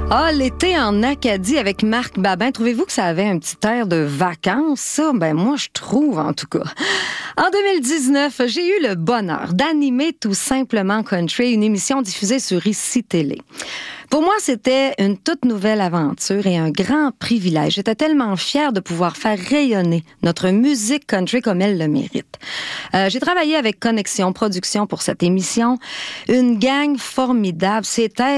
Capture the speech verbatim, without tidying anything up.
Ah, l'été en Acadie avec Marc Babin. Trouvez-vous que ça avait un petit air de vacances, ça? Ben, moi, je trouve, en tout cas. En deux mille dix-neuf, j'ai eu le bonheur d'animer Tout simplement Country, une émission diffusée sur Ici Télé. Pour moi, c'était une toute nouvelle aventure et un grand privilège. J'étais tellement fière de pouvoir faire rayonner notre musique country comme elle le mérite. Euh, j'ai travaillé avec Connexion Production pour cette émission. Une gang formidable. C'était